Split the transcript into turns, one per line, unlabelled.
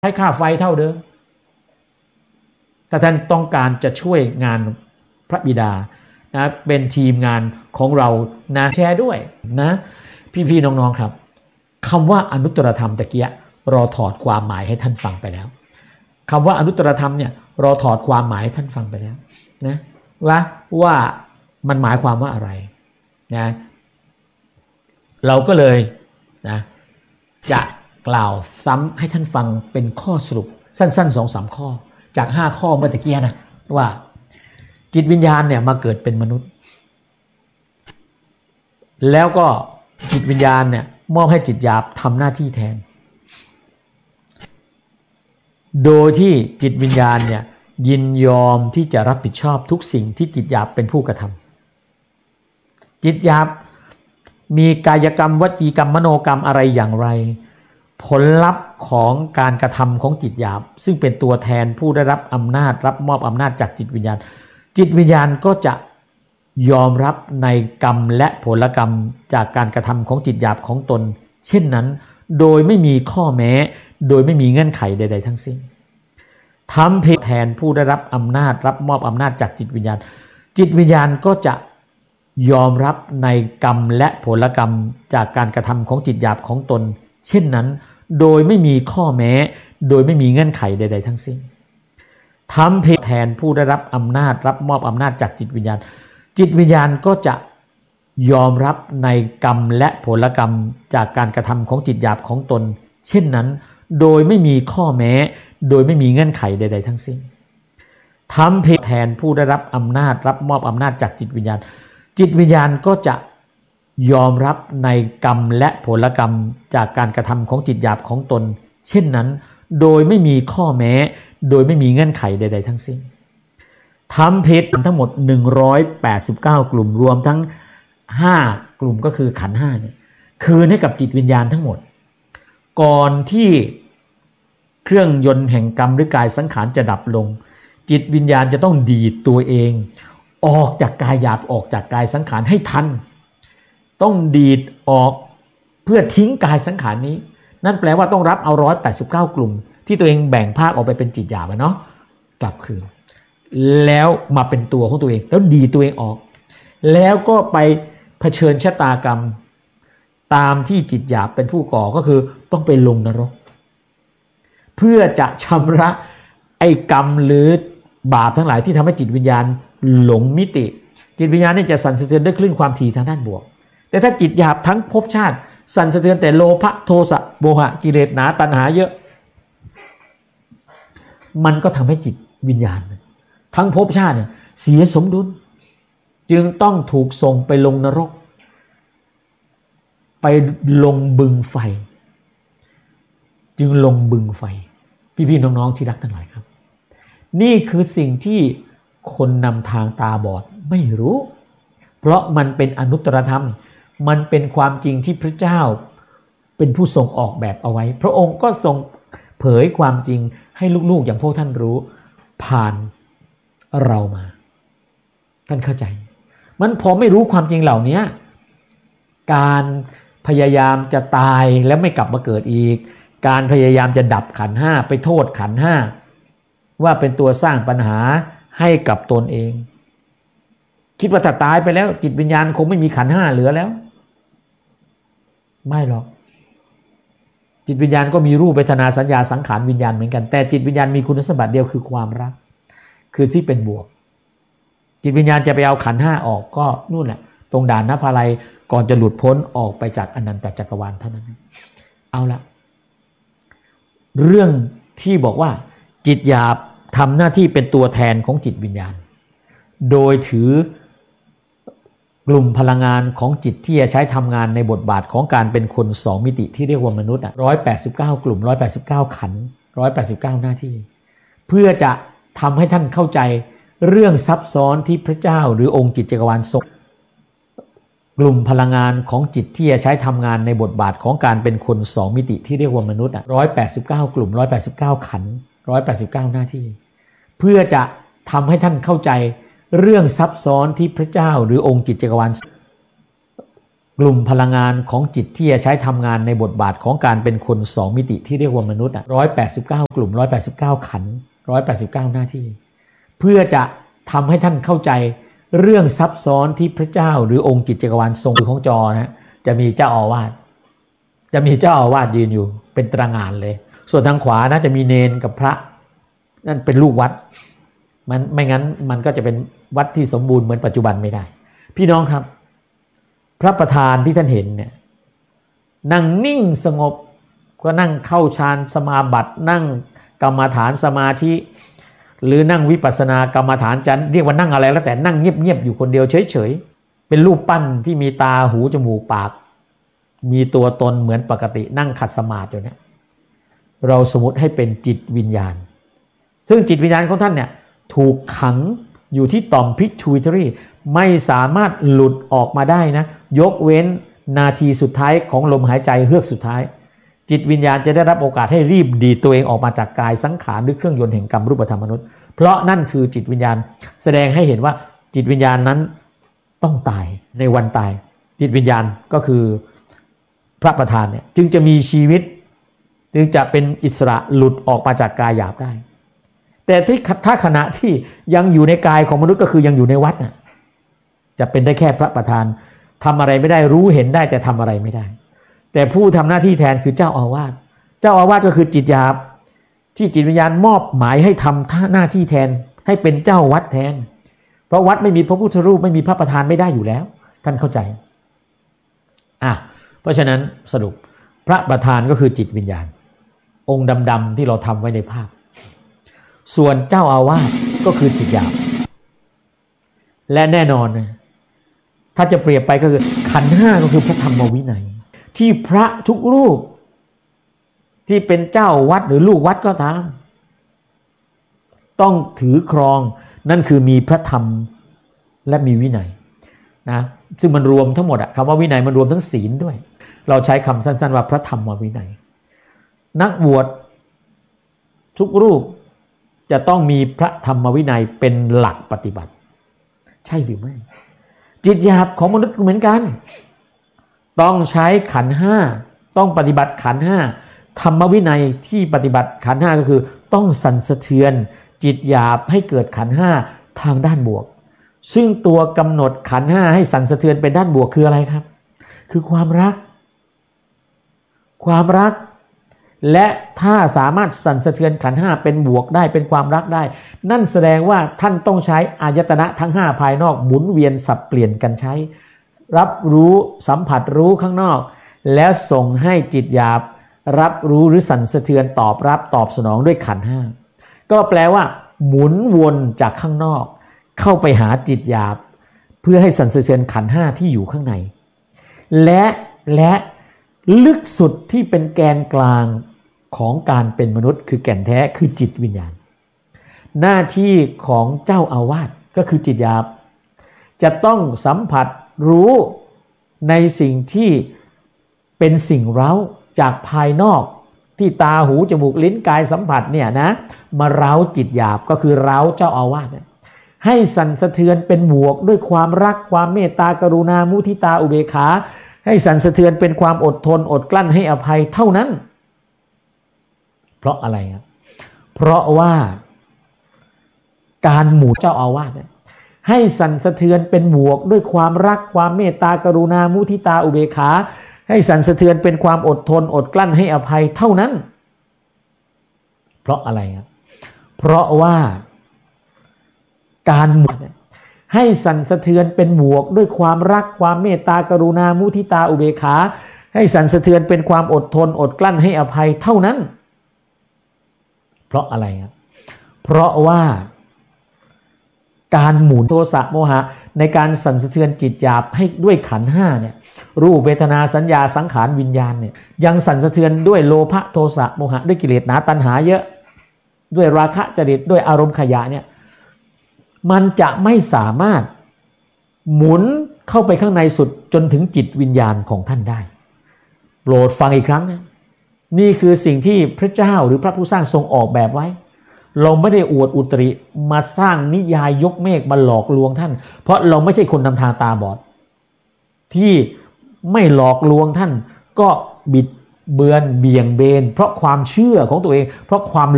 ให้ค่าไฟเท่าเดิมถ้าท่านต้องการจะช่วยงานพระบิดานะเป็นทีมงานของเรานะแชร์ด้วยนะพี่ๆน้องๆครับคำว่าอนุตตรธรรมตะเกียเราถอดความหมายให้ท่านฟังไปแล้วคำว่าอนุตตรธรรมเนี่ยเราถอดความหมายให้ท่านฟังไปแล้วนะว่ามันหมายความว่าอะไรนะเราก็เลยนะจะกล่าวซ้ำให้ท่านฟังเป็นข้อสรุปสั้นๆ 2-3 ข้อจาก5ข้อเมื่อตะกี้นะว่าจิตวิญญาณเนี่ยมาเกิดเป็นมนุษย์แล้วก็จิตวิญญาณเนี่ยมอบให้จิตหยาบทำหน้าที่แทนโดยที่จิตวิญญาณเนี่ยยินยอมที่จะรับผิดชอบทุกสิ่งที่จิตหยาบเป็นผู้กระทำจิตหยาบมีกายกรรมวจีกรรมมโนกรรมอะไรอย่างไรผลลัพธ์ของการกระทำของจิตหยาบซึ่งเป็นตัวแทนผู้ได้รับอำนาจรับมอบอำนาจจากจิตวิญญาณจิตวิญญาณก็จะยอมรับในกรรมและผลกรรมจากการกระทำของจิตหยาบของตนเช่นนั้นโดยไม่มีข้อแม้โดยไม่มีเงื่อนไขใดๆทั้งสิ้นทำเพื่อแทนผู้ได้รับอำนาจรับมอบอำนาจจากจิตวิญญาณจิตวิญญาณก็จะยอมรับในกรรมและผลกรรมจากการกระทำของจิตหยาบของตนเช่นนั้นโดยไม่มีข้อแม้โดยไม่มีเงื่อนไขใดๆทั้งสิ้นทำเพื่อแทนผู้ได้รับอำนาจรับมอบอำนาจจากจิตวิญญาณจิตวิญญาณก็จะยอมรับในกรรมและผลกรรมจากการกระทำของจิตหยาบของตนเช่นนั้นโดยไม่มีข้อแม้โดยไม่มีเงื่อนไขใดๆทั้งสิ้นทำเพื่อแทนผู้ได้รับอำนาจรับมอบอำนาจจากจิตวิญญาณจิตวิญญาณก็จะยอมรับในกรรมและผลกรรมจากการกระทำของจิตหยาบของตนเช่นนั้นโดยไม่มีข้อแม้โดยไม่มีเงื่อนไขใดๆทั้งสิ้นทำเพศทั้งหมด189กลุ่มรวมทั้ง5กลุ่มก็คือขันธ์5เนี่ยคืนให้กับจิตวิญญาณทั้งหมดก่อนที่เครื่องยนต์แห่งกรรมหรือกายสังขารจะดับลงจิตวิญญาณจะต้องดีดตัวเองออกจากกายหยาบออกจากกายสังขารให้ทันต้องดีดออกเพื่อทิ้งกายสังขารนี้นั่นแปลว่าต้องรับเอา189กลุ่มที่ตัวเองแบ่งภาคออกไปเป็นจิตหยาบเนาะกลับคืนแล้วมาเป็นตัวของตัวเองแล้วดีตัวเองออกแล้วก็ไปเผชิญชะตากรรมตามที่จิตหยาบเป็นผู้ก่อก็คือต้องไปลงนรกเพื่อจะชำระไอ้กรรมหรือบาปทั้งหลายที่ทำให้จิตวิญญาณหลงมิติจิตวิญญาณนี่จะสั่นสะเทือนด้วยคลื่นความถี่ทางด้านบวกแต่ถ้าจิตหยาบทั้งภพชาติสั่นสะเทือนแต่โลภะโทสะโมหะกิเลสหนาตัณหาเยอะมันก็ทำให้จิตวิญญาณทั้งภพชาติเนี่ยเสียสมดุลจึงต้องถูกส่งไปลงนรกไปลงบึงไฟจึงลงบึงไฟพี่ๆน้องๆที่รักทั้งหลายครับนี่คือสิ่งที่คนนำทางตาบอดไม่รู้เพราะมันเป็นอนุตตรธรรมมันเป็นความจริงที่พระเจ้าเป็นผู้ทรงออกแบบเอาไว้พระองค์ก็ทรงเผยความจริงให้ลูกๆอย่างพวกท่านรู้ผ่านเรามาท่านเข้าใจมันพอไม่รู้ความจริงเหล่านี้การพยายามจะตายแล้วไม่กลับมาเกิดอีกการพยายามจะดับขันธ์5ไปโทษขันธ์5ว่าเป็นตัวสร้างปัญหาให้กับตนเองคิดว่าถ้าตายไปแล้วจิตวิญญาณคงไม่มีขันธ์5เหลือแล้วไม่หรอกจิตวิญญาณก็มีรูปเวทนาสัญญาสังขารวิญญาณเหมือนกันแต่จิตวิญญาณมีคุณสมบัติเดียวคือความรักคือที่เป็นบวกจิตวิญญาณจะไปเอาขันธ์5ออกก็นู่นแหละตรงด่านนภาลัยก่อนจะหลุดพ้นออกไปจากอนันตจักรวาลเท่านั้นเอาละเรื่องที่บอกว่าจิตหยาบทำหน้าที่เป็นตัวแทนของจิตวิญญาณโดยถือกลุ่มพลังงานของจิตที่จะใช้ทำงานในบทบาทของการเป็นคน2มิติที่เรียกว่ามนุษย์189กลุ่ม189ขันธ์189หน้าที่เพื่อจะทำให้ท่านเข้าใจเรื่องซับซ้อนที่พระเจ้าหรือองค์จิตจักรวาลทรงกลุ่มพลังงานของจิตที่จะใช้ทำงานในบทบาทของการเป็นคน2มิติที่เรียกว่ามนุษย์189กลุ่ม189ขันธ์189หน้าที่เพื่อจะทำให้ท่านเข้าใจเรื่องซับซ้อนที่พระเจ้าหรือองค์จิตจักรวาลกกลุ่มพลังงานของจิตที่จะใช้ทำงานในบทบาทของการเป็นคน2มิติที่เรียกว่ามนุษย์189กลุ่ม189ขันธ์189หน้าที่เพื่อจะทำให้ท่านเข้าใจเรื่องซับซ้อนที่พระเจ้าหรือองค์จิตจักรวาลทรงอยู่ของจอนะจะมีเจ้าอาวาสยืนอยู่เป็นตระหง่านเลยส่วนทางขวานะจะมีเนนกับพระนั่นเป็นลูกวัดมันไม่งั้นมันก็จะเป็นวัดที่สมบูรณ์เหมือนปัจจุบันไม่ได้พี่น้องครับพระประธานที่ท่านเห็นเนี่ยนั่งนิ่งสงบก็นั่งเข้าฌานสมาบัตินั่งกรรมฐานสมาธิหรือนั่งวิปัสสนากรรมฐานจะเรียกว่านั่งอะไรแล้วแต่นั่งเงียบๆอยู่คนเดียวเฉยๆเป็นรูปปั้นที่มีตาหูจมูกปากมีตัวตนเหมือนปกตินั่งขัดสมาธิอยู่เนี่ยเราสมมติให้เป็นจิตวิญญาณซึ่งจิตวิญญาณของท่านเนี่ยถูกขังอยู่ที่ต่อม pituitary ไม่สามารถหลุดออกมาได้นะยกเว้นนาทีสุดท้ายของลมหายใจเฮือกสุดท้ายจิตวิญญาณจะได้รับโอกาสให้รีบดีดตัวเองออกมาจากกายสังขารหรือเครื่องยนต์แห่งกรรมรูปธรรมมนุษย์เพราะนั่นคือจิตวิญญาณแสดงให้เห็นว่าจิตวิญญาณนั้นต้องตายในวันตายจิตวิญญาณก็คือพระประธานเนี่ยจึงจะมีชีวิตจึงจะเป็นอิสระหลุดออกมาจากกายหยาบได้แต่ถ้าขณะที่ยังอยู่ในกายของมนุษย์ก็คือยังอยู่ในวัดน่ะจะเป็นได้แค่พระประธานทำอะไรไม่ได้รู้เห็นได้แต่ทำอะไรไม่ได้แต่ผู้ทำหน้าที่แทนคือเจ้าอาวาสก็คือจิตหยาบที่จิตวิญญาณมอบหมายให้ทำหน้าที่แทนให้เป็นเจ้าวัดแทนเพราะวัดไม่มีพระพุทธรูปไม่มีพระประธานไม่ได้อยู่แล้วท่านเข้าใจเพราะฉะนั้นสรุปพระประธานก็คือจิตวิญญาณองค์ดำๆที่เราทำไว้ในภาพส่วนเจ้าอาวาสก็คือจิตหยาบและแน่นอนนะถ้าจะเปรียบไปก็คือขันธ์ห้าก็คือพระธรรมวินัยที่พระทุกรูปที่เป็นเจ้าวัดหรือลูกวัดก็ตามต้องถือครองนั่นคือมีพระธรรมและมีวินัยนะซึ่งมันรวมทั้งหมดคำว่าวินัยมันรวมทั้งศีลด้วยเราใช้คำสั้นๆว่าพระธรรมวินัยนักบวชทุกรูปจะต้องมีพระธรรมวินัยเป็นหลักปฏิบัติใช่หรือไม่จิตหยาบของมนุษย์เหมือนกันต้องใช้ขันธ์ห้าต้องปฏิบัติขันธ์ห้าธรรมวินัยที่ปฏิบัติขันธ์ห้าก็คือต้องสั่นสะเทือนจิตหยาบให้เกิดขันธ์ห้าทางด้านบวกซึ่งตัวกำหนดขันธ์ห้าให้สั่นสะเทือนเป็นด้านบวกคืออะไรครับคือความรักและถ้าสามารถสั่นสะเทือนขันธ์ห้าเป็นบวกได้เป็นความรักได้นั่นแสดงว่าท่านต้องใช้อายตนะทั้ง5ภายนอกหมุนเวียนสับเปลี่ยนกันใช้รับรู้สัมผัสรู้ข้างนอกแล้วส่งให้จิตหยาบรับรู้หรือสั่นสะเทือนตอบรับตอบสนองด้วยขันธ์ห้าก็แปลว่าหมุนวนจากข้างนอกเข้าไปหาจิตหยาบเพื่อให้สั่นสะเทือนขันธ์ห้าที่อยู่ข้างในและลึกสุดที่เป็นแกนกลางของการเป็นมนุษย์คือแก่นแท้คือจิตวิญญาณหน้าที่ของเจ้าอาวาสก็คือจิตหยาบจะต้องสัมผัสรู้ในสิ่งที่เป็นสิ่งเร้าจากภายนอกที่ตาหูจมูกลิ้นกายสัมผัสเนี่ยนะมาเร้าจิตหยาบก็คือเร้าเจ้าอาวาสให้สั่นสะเทือนเป็นบวกด้วยความรักความเมตตากรุณามุทิตาอุเบกขาให้สั่นสะเทือนเป็นความอดทนอดกลั้นให้อภัยเท่านั้นเพราะอะไรครับเพราะว่าการหมู่เจ้าอาวาสให้สั่นสะเทือนเป็นบวกด้วยความรักความเมตตากรุณามุทิตาอุเบกขาให้สั่นสะเทือนเป็นความอดทนอดกลั้นให้อภัยเท่านั้นเพราะอะไรครับเพราะว่าการหมู่ให้สั่นสะเทือนเป็นบวกด้วยความรักความเมตตากรุณามุทิตาอุเบกขาให้สั่นสะเทือนเป็นความอดทนอดกลั้นให้อภัยเท่านั้นเพราะอะไรครับเพราะว่าการหมุนโทสะโมหะในการสั่นสะเทือนจิตหยาบให้ด้วยขันธ์ห้าเนี่ยรูปเวทนาสัญญาสังขารวิญญาณเนี่ยยังสั่นสะเทือนด้วยโลภะโทสะโมหะด้วยกิเลสหนาตัณหาเยอะด้วยราคะจริตด้วยอารมณ์ขยะเนี่ยมันจะไม่สามารถหมุนเข้าไปข้างในสุดจนถึงจิตวิญญาณของท่านได้โปรดฟังอีกครั้งนะนี่คือสิ่งที่พระเจ้าหรือพระผู้สร้างทรงออกแบบไว้เราไม่ได้อวดอุตริมาสร้างนิยายยกเมฆมาหลอกลวงท่านเพราะเราไม่ใช่คนนำทางตาบอดที่ไม่หลอกลวงท่านก็บิดเบือนเบี่ยงเบนเพราะความเชื่อของตัวเองเพราะความ